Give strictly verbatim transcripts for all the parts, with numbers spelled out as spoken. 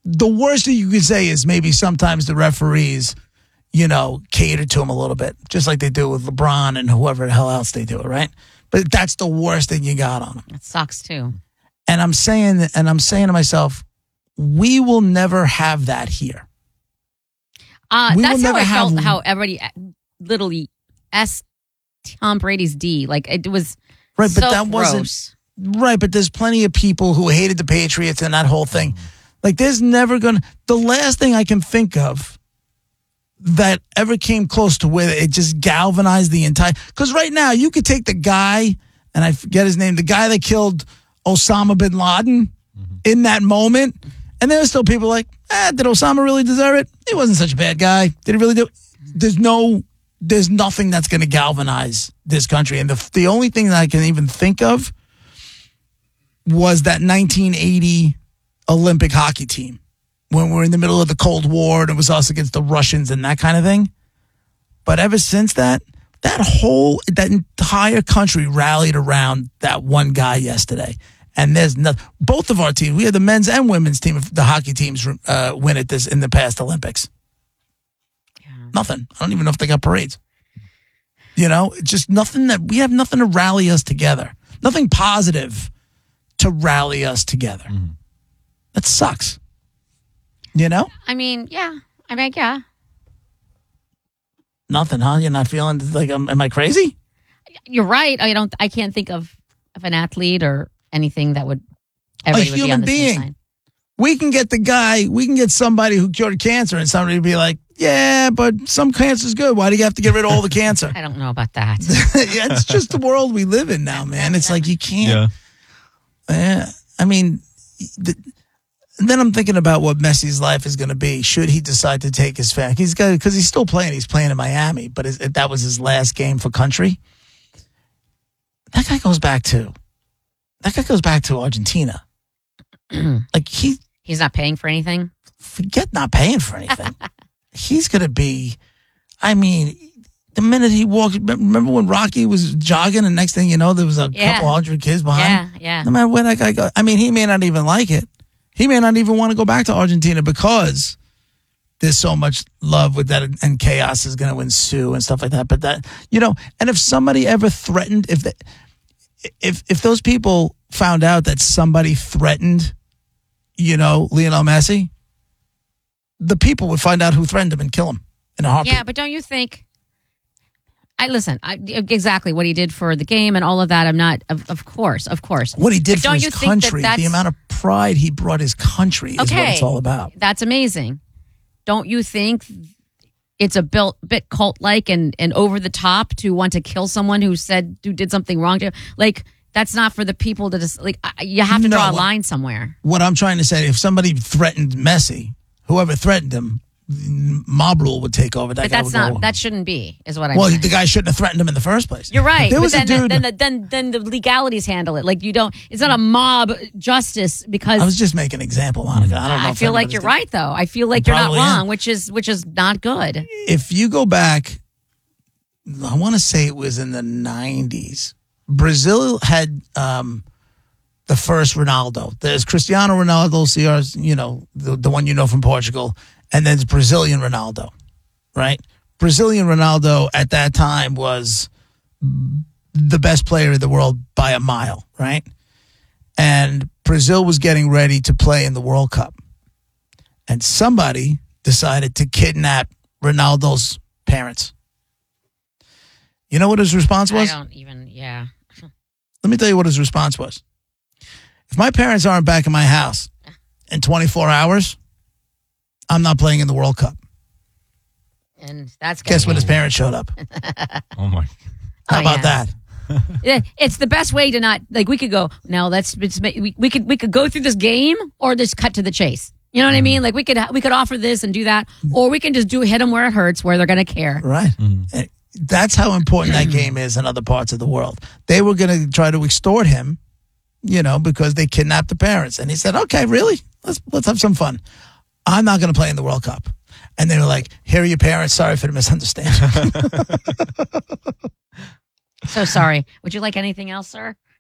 the worst that you could say is maybe sometimes the referees, you know, cater to him a little bit, just like they do with LeBron and whoever the hell else they do it, right? But that's the worst thing you got on him. It sucks too. And I'm saying, and I'm saying to myself, we will never have that here. Uh, We that's will how never I felt. have- How everybody literally s Tom Brady's D. Like it was Right, but so that wasn't gross. right. But there's plenty of people who hated the Patriots and that whole thing. Like, there's never gonna. The last thing I can think of that ever came close to where it just galvanized the entire. Because right now you could take the guy, and I forget his name, the guy that killed Osama bin Laden in that moment, and there are still people like, eh, did Osama really deserve it? He wasn't such a bad guy. Did he really do it? There's no, there's nothing that's going to galvanize this country. And the the only thing that I can even think of was that nineteen eighty Olympic hockey team when we're in the middle of the Cold War and it was us against the Russians and that kind of thing. But ever since that, that whole, that entire country rallied around that one guy yesterday. And there's nothing. Both of our teams, we had the men's and women's team, the hockey teams uh, win at this in the past Olympics. Yeah. Nothing. I don't even know if they got parades. You know, it's just nothing that we have nothing to rally us together. Nothing positive to rally us together. Mm-hmm. That sucks. You know? I mean, yeah. I mean, yeah. Nothing, huh? You're not feeling like, um, am I crazy? You're right. I don't. I can't think of, of an athlete or anything that would. A Everybody would be on human the same being. side. We can get the guy, we can get somebody who cured cancer and somebody would be like, yeah, but some cancer's good. Why do you have to get rid of all the cancer? I don't know about that. Yeah, it's just the world we live in now, man. It's like you can't. Yeah. Yeah. I mean, the, then I'm thinking about what Messi's life is going to be. Should he decide to take his family? He's got because he's still playing. He's playing in Miami, but his, that was his last game for country. That guy goes back to. That guy goes back to Argentina. Like he He's not paying for anything. forget not paying for anything. He's going to be. I mean, the minute he walked. Remember when Rocky was jogging, and next thing you know, there was a Yeah. couple hundred kids behind him? Yeah, yeah. No matter where that guy goes. I mean, he may not even like it. He may not even want to go back to Argentina because there's so much love with that and chaos is going to ensue and stuff like that. But that, you know, and if somebody ever threatened, if the, if if those people found out that somebody threatened, you know, Lionel Messi, the people would find out who threatened him and kill him in a heartbeat. Yeah, but don't you think? I listen. I, exactly what he did for the game and all of that. I'm not. Of, of course, of course. What he did But for don't his you think that country, the that's- amount of pride he brought his country is what Okay. it's all about. That's amazing. Don't you think it's a built, bit cult-like and, and over the top to want to kill someone who said who did something wrong to like that's not for the people to just like I- you have to No, draw a what- line somewhere. What I'm trying to say, if somebody threatened Messi, whoever threatened him, mob rule would take over. That But guy that's would not go- that shouldn't be is what I'm Well, saying. the guy shouldn't have threatened him in the first place. You're right. There But was then, a dude. then, then, then the legalities handle it. Like you don't. It's not a mob justice because I was just making an example, Monica. I don't know. I if feel like anybody's you're did- right, though. I feel like you're not Probably am. wrong, which is which is not good. If you go back, I want to say it was in the nineties. Brazil had um, the first Ronaldo. There's Cristiano Ronaldo, C R's, you know, the, the one you know from Portugal, and then there's Brazilian Ronaldo, right? Brazilian Ronaldo at that time was the best player in the world by a mile, right? And Brazil was getting ready to play in the World Cup. And somebody decided to kidnap Ronaldo's parents. You know what his response was? I don't even. Yeah. Let me tell you what his response was. If my parents aren't back in my house in twenty-four hours, I'm not playing in the World Cup. And that's Guess when gonna his parents showed up? Oh my. How Oh, about yeah. that? Yeah, it's the best way to not like we could go now let's it's, we, we could we could go through this game or just cut to the chase, you know what I mean? Like we could we could offer this and do that, or we can just do hit them where it hurts, where they're gonna care. Right. And that's how important that game is in other parts of the world. They were going to try to extort him, you know, because they kidnapped the parents. And he said, okay, really? Let's let's have some fun. I'm not going to play in the World Cup. And they were like, here are your parents. Sorry for the misunderstanding. So sorry. Would you like anything else, sir?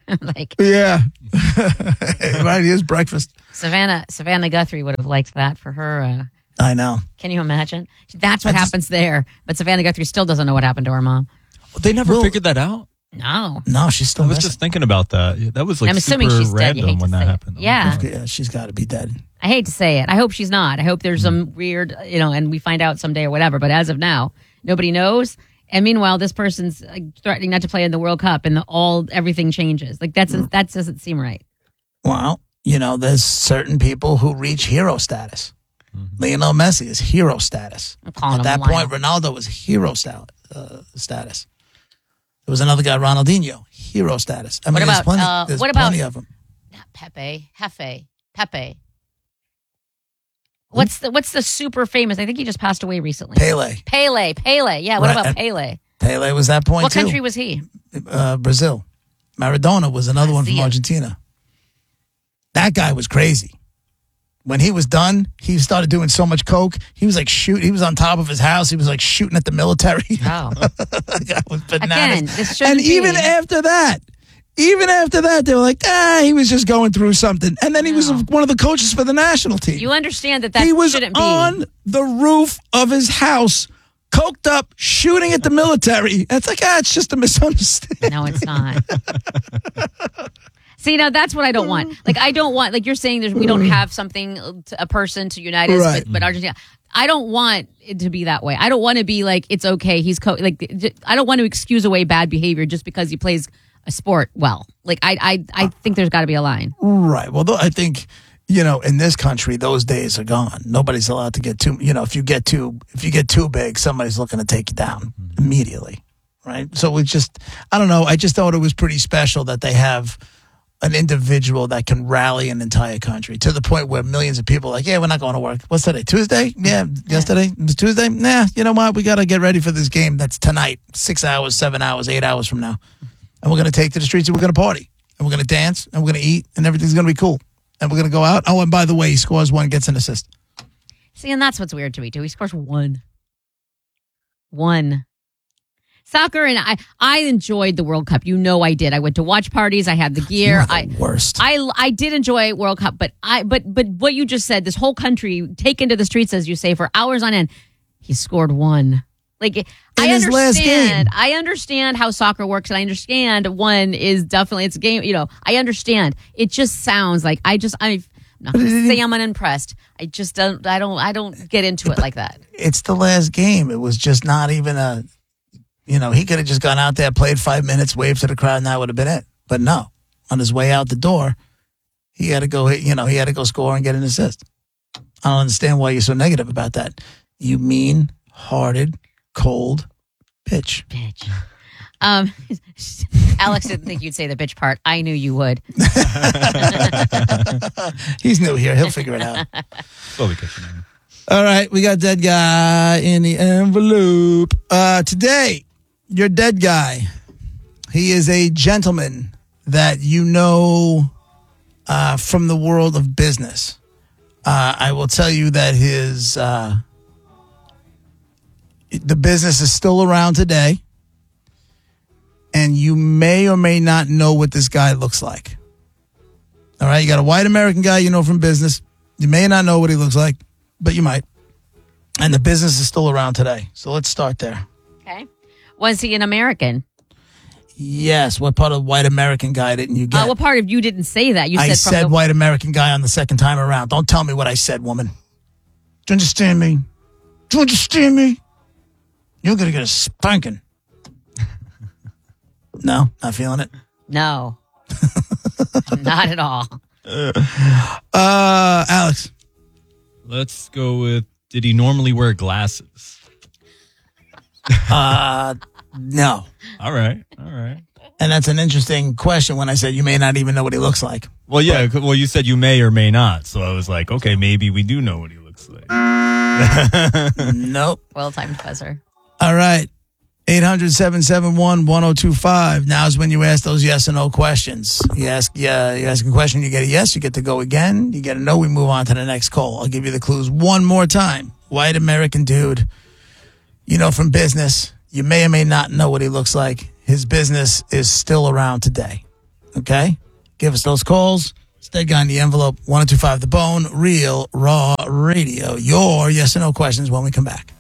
like Yeah. Right, here's breakfast. Savannah Savannah Guthrie would have liked that for her. Uh, I know. can you imagine? That's what I just- happens there. But Savannah Guthrie still doesn't know what happened to her mom. They never Well- figured that out. No. No, she's still I was missing. just thinking about that. Yeah, that was like I'm assuming super she's dead. You random hate to when that say it. happened. Yeah. Yeah, she's got to be dead. I hate to say it. I hope she's not. I hope there's some weird, you know, and we find out someday or whatever. But as of now, nobody knows. And meanwhile, this person's like, threatening not to play in the World Cup, and the, all everything changes. Like that's that doesn't seem right. Well, you know, there's certain people who reach hero status. Lionel Messi is hero status. I'm calling At that him point, Ronaldo was hero sta- uh, status. There was another guy, Ronaldinho, hero status. I mean, What there's about, plenty, uh, there's what about- plenty of them. Not Pepe, Hefe, Pepe. What's the what's the super famous? I think he just passed away recently. Pele. Pele, Pele. Yeah. What Right, about and- Pele? Pele was that point What too. country was he? Uh, Brazil. Maradona was another one from Brazil. Argentina. That guy was crazy. When he was done, he started doing so much coke. He was like shoot. He was on top of his house. He was like shooting at the military. Oh, That guy was bananas. again, this shouldn't And even be. after that, even after that, they were like, ah, he was just going through something. And then he was No. one of the coaches for the national team. You understand that that he was shouldn't be. on the roof of his house, coked up, shooting at the military. And it's like, ah, it's just a misunderstanding. No, it's not. See, now that's what I don't want. Like, I don't want, like you're saying, there's, we don't have something, to, a person to unite us, Right. but, but Argentina. I don't want it to be that way. I don't want to be like, it's okay. He's co- like, j- I don't want to excuse away bad behavior just because he plays a sport well. Like, I, I, I think there's got to be a line. Right. Well, though, I think, you know, in this country, those days are gone. Nobody's allowed to get too, you know, if you get too, if you get too big, somebody's looking to take you down immediately. Right. So it's just, I don't know. I just thought it was pretty special that they have an individual that can rally an entire country to the point where millions of people are like, yeah, we're not going to work. What's today? Tuesday? Yeah. Yesterday? It was Tuesday? Nah, you know what? We got to get ready for this game. That's tonight, six hours, seven hours, eight hours from now. And we're going to take to the streets and we're going to party. And we're going to dance and we're going to eat and everything's going to be cool. And we're going to go out. Oh, and by the way, he scores one, gets an assist. See, and that's what's weird to me, too. He scores one. One. Soccer, and I, I enjoyed the World Cup. You know I did. I went to watch parties. I had the gear. You're the I worst. I I did enjoy World Cup, but I but but what you just said, this whole country taken to the streets, as you say, for hours on end. He scored one. Like I his last understand. game. I understand how soccer works, and I understand one is definitely it's a game. You know, I understand. It just sounds like I just I'm not going to say I'm unimpressed. I just don't. I don't. I don't get into it like that. It's the last game. It was just not even a, you know, he could have just gone out there, played five minutes, waved to the crowd, and that would have been it. But no, on his way out the door, he had to go, you know, he had to go score and get an assist. I don't understand why you're so negative about that. You mean-hearted, cold bitch. Bitch. Um, Alex didn't think you'd say the bitch part. I knew you would. He's new here. He'll figure it out. Slowly catching on. All right, we got dead guy in the envelope. Uh, today, your dead guy, he is a gentleman that you know uh, from the world of business. Uh, I will tell you that his uh, the business is still around today, and you may or may not know what this guy looks like. All right, you got a white American guy you know from business. You may not know what he looks like, but you might. And the business is still around today. So let's start there. Okay. Was he an American? Yes. What part of white American guy didn't you get? Uh, what part of you didn't say that? You I said from said the, white American guy on the second time around. Don't tell me what I said, woman. Do you understand me? Do you understand me? You're going to get a spanking. No? Not feeling it? No. Not at all. Uh, Alex. Let's go with, did he normally wear glasses? Uh, no. All right. All right. And that's an interesting question when I said you may not even know what he looks like. Well, yeah. Well, you said you may or may not. So I was like, okay, maybe we do know what he looks like. Nope. Well timed buzzer. All right. eight hundred, seven seven one, one oh two five. Now's when you ask those yes or no questions. You ask, yeah, you ask a question, you get a yes, you get to go again. You get a no, we move on to the next call. I'll give you the clues one more time. White American dude, you know, from business. You may or may not know what he looks like. His business is still around today. Okay? Give us those calls. It's Dead Guy in the Envelope, one oh two five The Bone, Real Raw Radio. Your yes or no questions when we come back.